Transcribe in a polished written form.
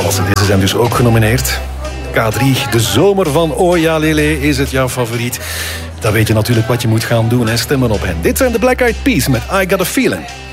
Alice, deze zijn dus ook genomineerd. K3, de zomer van Oya Lele. Is het jouw favoriet? Dan weet je natuurlijk wat je moet gaan doen en stemmen op hen. Dit zijn de Black Eyed Peas met I Got a Feeling.